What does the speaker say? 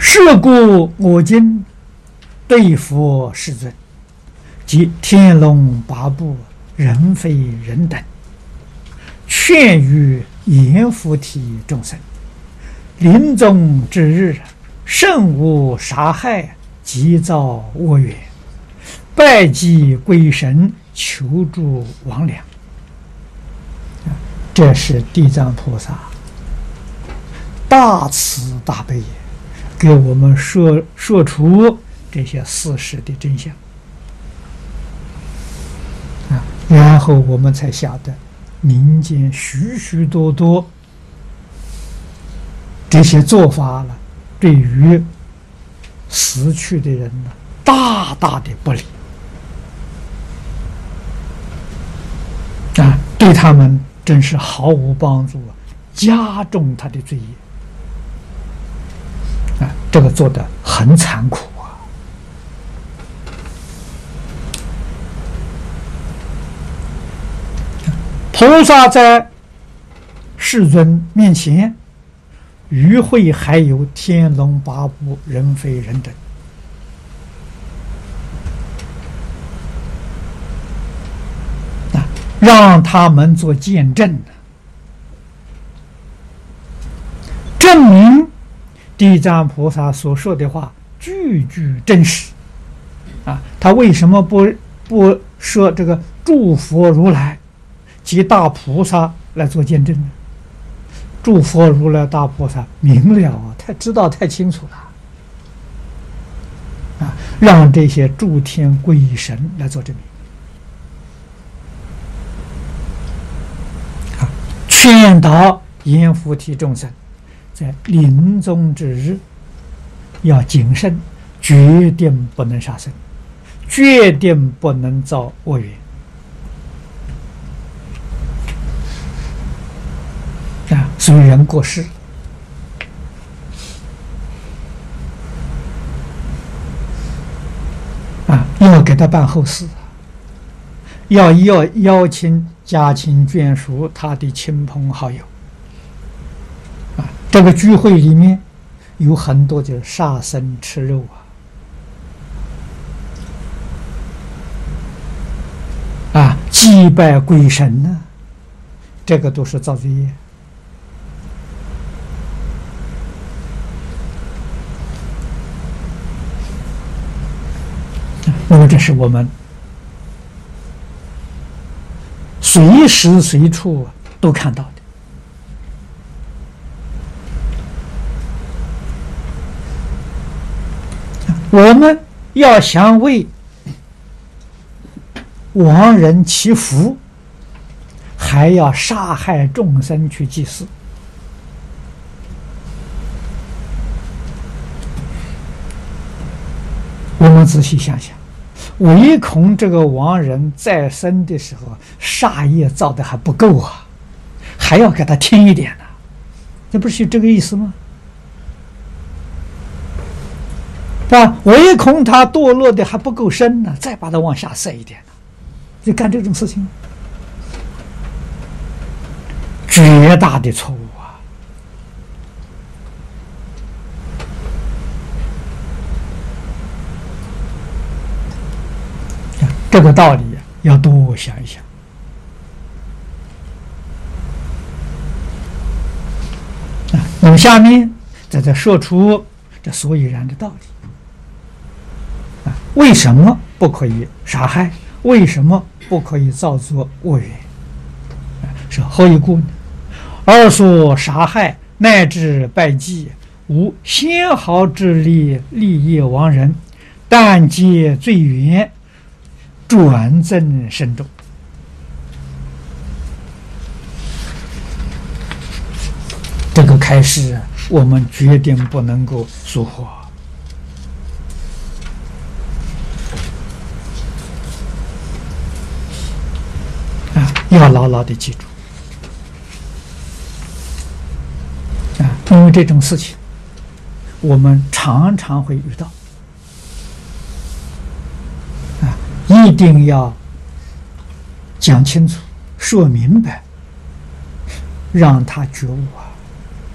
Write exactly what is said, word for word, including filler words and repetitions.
是故我今对佛世尊及天龙八部、人非人等，劝喻阎浮提众生，临终之日，慎勿杀害，急造恶缘，拜祭鬼神，求助魍魉。这是地藏菩萨大慈大悲，给我们说说出这些事实的真相啊，然后我们才晓得民间许许多多这些做法了，对于死去的人呢，大大的不利啊，对他们真是毫无帮助，加重他的罪业啊，这个做得很残酷啊！菩萨在世尊面前，与会还有天龙八部、人非人等。啊，让他们做见证，证明地藏菩萨所说的话句句真实。啊，他为什么不不说这个诸佛如来及大菩萨来做见证呢？诸佛如来大菩萨明了啊，太知道太清楚了啊，让这些诸天鬼神来做证明啊，劝导阎浮提众生在临终之日要谨慎，决定不能杀生，决定不能造恶缘啊。所以人过世啊，要给他办后事，要要邀请家亲眷属、他的亲朋好友啊。这个聚会里面有很多就是杀生吃肉啊，啊，祭拜鬼神呢、啊，这个都是造罪业。那么这是我们随时随处都看到的。我们要想为亡人祈福，还要杀害众生去祭祀。我们仔细想想，唯恐这个亡人在生的时候杀业造的还不够啊，还要给他添一点呢、啊，这不是这个意思吗？啊，唯恐他堕落的还不够深呢，再把他往下塞一点呢，就干这种事情，绝大的错误啊！这个道理要多想一想。啊，那么下面再再说出这所以然的道理。啊，为什么不可以杀害？为什么不可以造作恶缘？啊，是何以故呢？二所杀害乃至拜祭，无纤毫之力利益亡人，但皆罪缘，转增深重。这个开示我们决定不能够疏忽啊，要牢牢的记住啊，因为这种事情我们常常会遇到。一定要讲清楚、说明白，让他觉悟啊！